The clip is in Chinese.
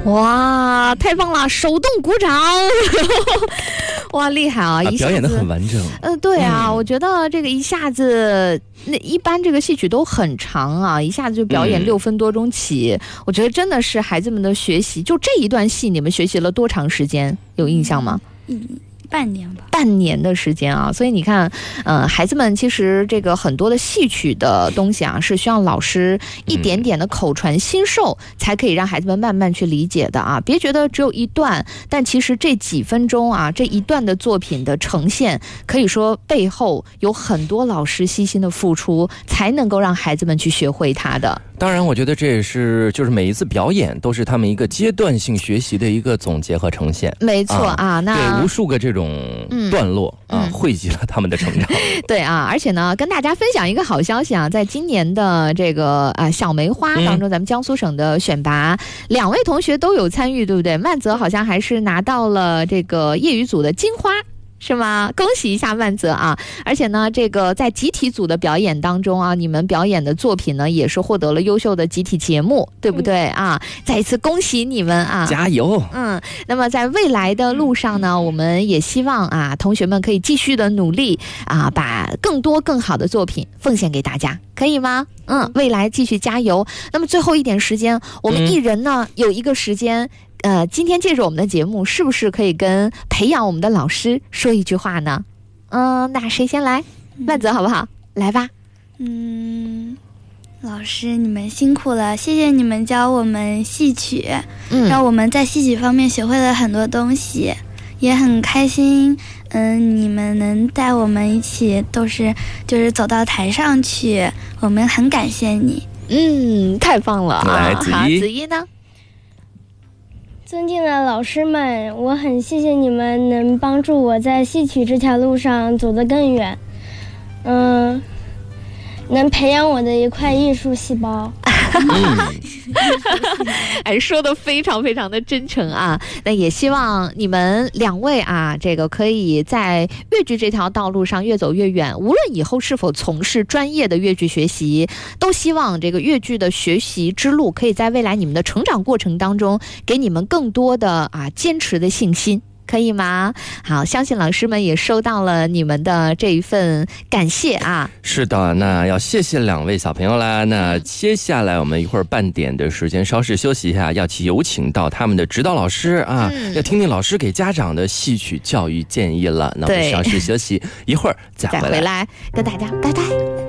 哇，太棒了，手动鼓掌。哇，厉害啊， 表演得很完整。 对啊，我觉得这个一下子，那一般这个戏曲都很长啊，一下子就表演6分多钟起，我觉得真的是孩子们的学习。就这一段戏，你们学习了多长时间？有印象吗？ 半年吧， 半年的时间啊，所以你看，孩子们其实这个很多的戏曲的东西啊，是需要老师一点点的口传心授，才可以让孩子们慢慢去理解的啊。别觉得只有一段，但其实这几分钟啊，这一段的作品的呈现，可以说背后有很多老师悉心的付出，才能够让孩子们去学会它的。 当然我觉得这也是就是每一次表演都是他们一个阶段性学习的一个总结和呈现。 没错啊，那对无数个这种段落汇集了他们的成长。 对啊，而且呢跟大家分享一个好消息啊，在今年的这个小梅花当中，咱们江苏省的选拔2位同学都有参与，对不对？曼泽好像还是拿到了这个业余组的金花，是吗？恭喜一下曼泽啊！而且呢，这个在集体组的表演当中啊，你们表演的作品呢，也是获得了优秀的集体节目，对不对啊？再一次恭喜你们啊！ 加油！ 那么在未来的路上呢，我们也希望啊，同学们可以继续的努力啊，把更多更好的作品奉献给大家，可以吗？未来继续加油。那么最后一点时间，我们一人呢有一个时间。今天借着我们的节目，是不是可以跟培养我们的老师说一句话呢？那谁先来？曼泽好不好？来吧。 老师你们辛苦了，谢谢你们教我们戏曲，让我们在戏曲方面学会了很多东西，也很开心。你们能带我们一起就是走到台上去，我们很感谢你。 太棒了来， 子怡呢？ 尊敬的老师们，我很谢谢你们能帮助我在戏曲这条路上走得更远，能培养我的一块艺术细胞。 说得非常非常的真诚啊！那也希望你们2位啊，这个可以在粤剧这条道路上越走越远。无论以后是否从事专业的粤剧学习，都希望这个粤剧的学习之路可以在未来你们的成长过程当中，给你们更多的坚持的信心。可以吗？好，相信老师们也收到了你们的这一份感谢啊。是的，那要谢谢2位小朋友啦。那接下来我们一会儿半点的时间稍事休息一下，要有请到他们的指导老师啊，要听听老师给家长的戏曲教育建议了。那我们稍事休息，一会儿再回来跟大家拜拜。